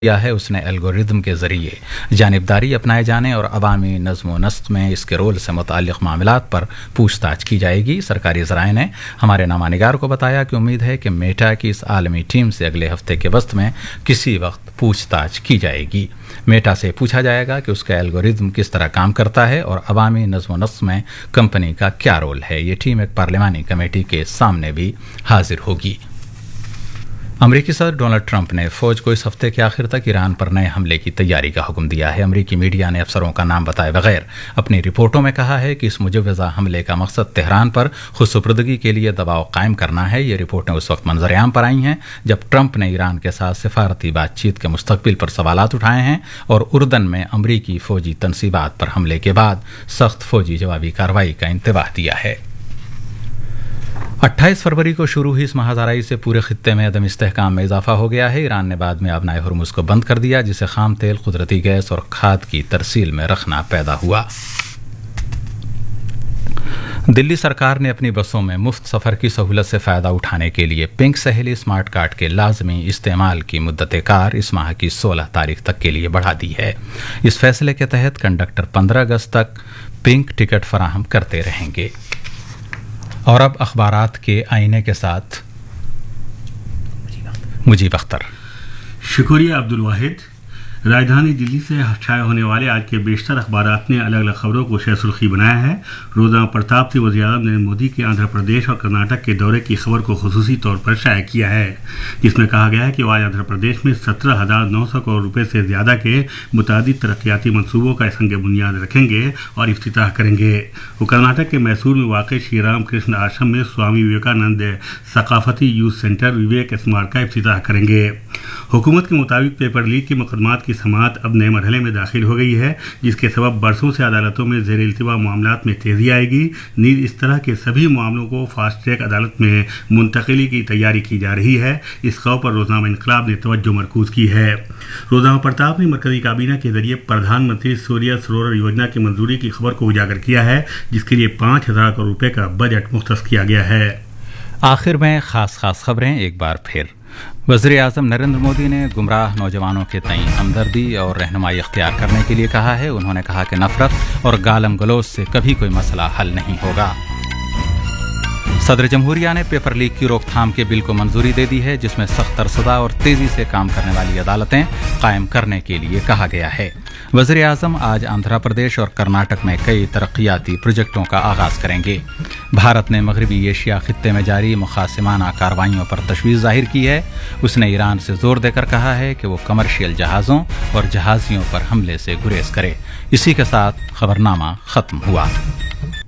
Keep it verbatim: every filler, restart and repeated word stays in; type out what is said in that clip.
کیا ہے اس نے الگوریدم کے ذریعے جانبداری اپنائے جانے اور عوامی نظم و نسق میں اس کے رول سے متعلق معاملات پر پوچھ تاچھ کی جائے گی۔ سرکاری ذرائع نے ہمارے نامہ نگار کو بتایا کہ امید ہے کہ میٹا کی اس عالمی ٹیم سے اگلے ہفتے کے وسط میں کسی وقت پوچھ تاچھ کی جائے گی۔ میٹا سے پوچھا جائے گا کہ اس کا الگوریدم کس طرح کام کرتا ہے اور عوامی نظم و نسق میں کمپنی کا کیا رول ہے۔ یہ ٹیم ایک پارلیمانی کمیٹی کے سامنے بھی حاضر ہوگی۔ امریکی صدر ڈونلڈ ٹرمپ نے فوج کو اس ہفتے کے آخر تک ایران پر نئے حملے کی تیاری کا حکم دیا ہے۔ امریکی میڈیا نے افسروں کا نام بتائے بغیر اپنی رپورٹوں میں کہا ہے کہ اس مجوزہ حملے کا مقصد تہران پر خود سپردگی کے لیے دباؤ قائم کرنا ہے۔ یہ رپورٹیں اس وقت منظر عام پر آئی ہیں جب ٹرمپ نے ایران کے ساتھ سفارتی بات چیت کے مستقبل پر سوالات اٹھائے ہیں اور اردن میں امریکی فوجی تنصیبات پر حملے کے بعد سخت فوجی جوابی کارروائی کا انتباہ دیا ہے۔ اٹھائیس فروری کو شروع ہوئی اس ماہزارائی سے پورے خطے میں عدم استحکام میں اضافہ ہو گیا ہے۔ ایران نے بعد میں آبنائے ہرمز کو بند کر دیا جس سے خام تیل، قدرتی گیس اور کھاد کی ترسیل میں رخنا پیدا ہوا۔ دلی سرکار نے اپنی بسوں میں مفت سفر کی سہولت سے فائدہ اٹھانے کے لیے پنک سہیلی اسمارٹ کارڈ کے لازمی استعمال کی مدت کار اس ماہ کی سولہ تاریخ تک کے لیے بڑھا دی ہے۔ اس فیصلے کے تحت کنڈکٹر پندرہ اگست تک پنک ٹکٹ فراہم کرتے رہیں گے۔ اور اب اخبارات کے آئینے کے ساتھ مجیب اختر۔ شکریہ عبد الواحد۔ راجدھانی دلی سے شائع ہونے والے آج کے بیشتر اخبارات نے الگ الگ خبروں کو شہ سرخی بنایا ہے۔ روزنامہ پرتاپ سے وزیر اعظم نریندر مودی کے آندھرا پردیش اور کرناٹک کے دورے کی خبر کو خصوصی طور پر شائع کیا ہے، جس میں کہا گیا ہے کہ وہ آج آندھرا پردیش میں سترہ ہزار نو سو کروڑ روپے سے زیادہ کے متعدد ترقیاتی منصوبوں کا سنگ بنیاد رکھیں گے اور افتتاح کریں گے۔ وہ کرناٹک کے میسور میں واقع شری رام کرشن آشرم میں سوامی وویکانند ثقافتی یوتھ سینٹر وویک اسمارٹ کا افتتاح کریں گے۔ حکومت کے مطابق پیپر لیک کے مقدمات کی سماعت اب نئے مرحلے میں داخل ہو گئی ہے، جس کے سبب برسوں سے عدالتوں میں زیر التوا معاملات میں تیزی آئے گی۔ نیز اس طرح کے سبھی معاملوں کو فاسٹ ٹریک عدالت میں منتقلی کی تیاری کی جا رہی ہے۔ اس خبر پر روزنامہ انقلاب نے توجہ مرکوز کی ہے۔ روزنامہ پرتاپ نے مرکزی کابینہ کے ذریعے پردھان منتری سوریہ سرور یوجنا کی منظوری کی خبر کو اجاگر کیا ہے، جس کے لیے پانچ ہزار کروڑ روپے کا بجٹ مختص کیا گیا ہے۔ آخر میں خاص خاص خبریں ایک بار پھر۔ وزیر اعظم نریندر مودی نے گمراہ نوجوانوں کے تئیں ہمدردی اور رہنمائی اختیار کرنے کے لیے کہا ہے۔ انہوں نے کہا کہ نفرت اور گالم گلوچ سے کبھی کوئی مسئلہ حل نہیں ہوگا۔ صدر جمہوریہ نے پیپر لیک کی روک تھام کے بل کو منظوری دے دی ہے، جس میں سخت ترسدہ اور تیزی سے کام کرنے والی عدالتیں قائم کرنے کے لیے کہا گیا ہے۔ وزیر اعظم آج آندھرا پردیش اور کرناٹک میں کئی ترقیاتی پروجیکٹوں کا آغاز کریں گے۔ بھارت نے مغربی ایشیا خطے میں جاری مخاصمانہ کارروائیوں پر تشویش ظاہر کی ہے۔ اس نے ایران سے زور دے کر کہا ہے کہ وہ کمرشیل جہازوں اور جہازیوں پر حملے سے گریز کرے۔ اسی کے ساتھ خبرنامہ ختم ہوا۔